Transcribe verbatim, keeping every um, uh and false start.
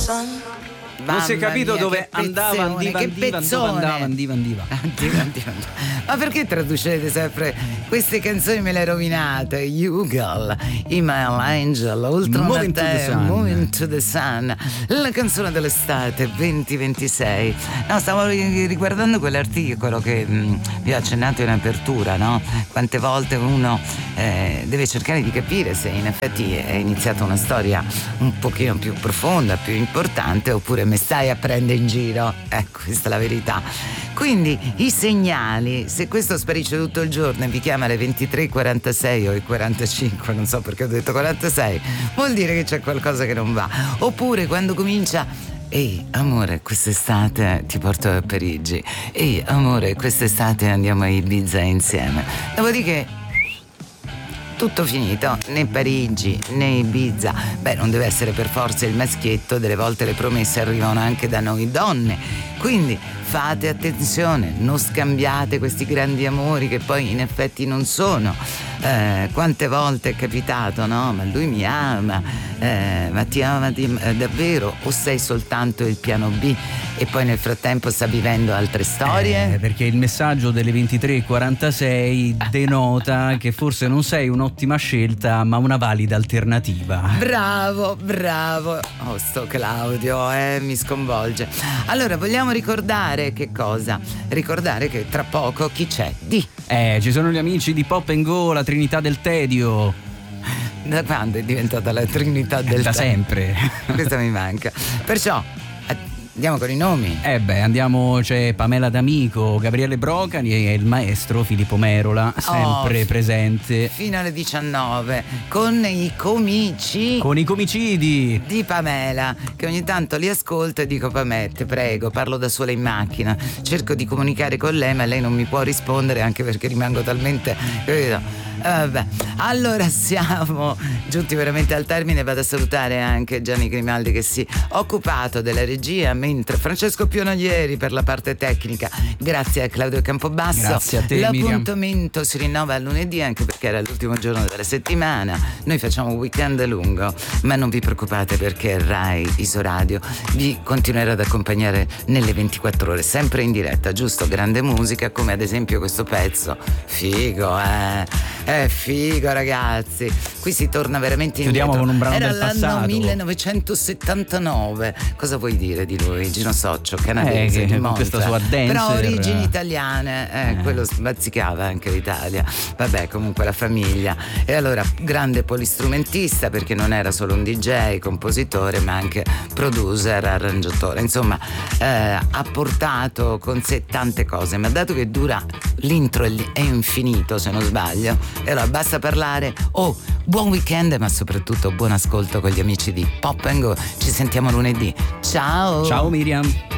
Non si è capito mia, dove andava, andiva, che andiva, dove andava, andiva, andiva. Andiva, andiva. Ma perché traducete sempre queste canzoni? Me le rovinate? Yugal, Email Angel, Ultra Moving to the Sun. Moving to the Sun, la canzone dell'estate venti ventisei. No, stavo riguardando quell'articolo che mh, vi ho accennato in apertura, no? Quante volte uno eh, deve cercare di capire se in effetti è iniziata una storia un pochino più profonda, più importante, oppure me stai a prendere in giro. Ecco, questa è la verità. Quindi i segnali, se questo sparisce tutto il giorno e vi chiama alle ventitré quarantasei o ai quarantacinque, non so perché ho detto quarantasei, vuol dire che c'è qualcosa che non va. Oppure quando comincia: ehi amore, quest'estate ti porto a Parigi, ehi amore, quest'estate andiamo a Ibiza insieme. Dopodiché tutto finito, né Parigi né Ibiza. Beh, non deve essere per forza il maschietto, delle volte le promesse arrivano anche da noi donne, quindi fate attenzione, non scambiate questi grandi amori che poi in effetti non sono. Eh, quante volte è capitato, no? Ma lui mi ama, eh, ma ti ama di, eh, davvero, o sei soltanto il piano B e poi nel frattempo sta vivendo altre storie? Eh, perché il messaggio delle ventitré quarantasei denota che forse non sei un'ottima scelta ma una valida alternativa. Bravo, bravo. Oh, sto Claudio, eh, mi sconvolge. Allora, vogliamo ricordare che cosa? Ricordare che tra poco chi c'è? Di Eh, ci sono gli amici di Pop and Go, la Trinità del Tedio. Da quando è diventata la Trinità del Da Te- sempre. Questa mi manca. Perciò andiamo con i nomi. Eh beh, andiamo, c'è Pamela D'Amico, Gabriele Brocani e il maestro Filippo Merola, sempre Oh, presente. Fino alle diciannove con i comici Con i comicidi. di Pamela, che ogni tanto li ascolto e dico: Pamela, prego, parlo da sola in macchina, cerco di comunicare con lei ma lei non mi può rispondere, anche perché rimango talmente, capito? Eh, vabbè. Allora siamo giunti veramente al termine. Vado a salutare anche Gianni Grimaldi che si è occupato della regia, mentre Francesco Pionieri per la parte tecnica. Grazie a Claudio Campobasso. Grazie a te, L'appuntamento Miriam. Si rinnova a lunedì, anche perché era l'ultimo giorno della settimana. Noi facciamo un weekend lungo, ma non vi preoccupate perché Rai Isoradio vi continuerà ad accompagnare nelle ventiquattro ore, sempre in diretta, giusto? Grande musica, come ad esempio questo pezzo. Figo, eh? È figo, ragazzi. Qui si torna veramente indietro. Chiudiamo con un brano Era del l'anno passato. millenovecentosettantanove. Cosa vuoi dire di lui? Gino Soccio, canadese, Eh, di con Monza. questa sua dancer. Però origini italiane, eh, Eh. quello sbazzicava anche l'Italia. Vabbè, comunque la famiglia. E allora, grande polistrumentista, perché non era solo un D J, compositore, ma anche producer, arrangiatore. Insomma, eh, ha portato con sé tante cose, ma dato che dura l'intro è infinito, se non sbaglio, e allora basta parlare. Oh, buon weekend, ma soprattutto buon ascolto con gli amici di Pop and Go. Ci sentiamo lunedì. Ciao. Ciao Miriam.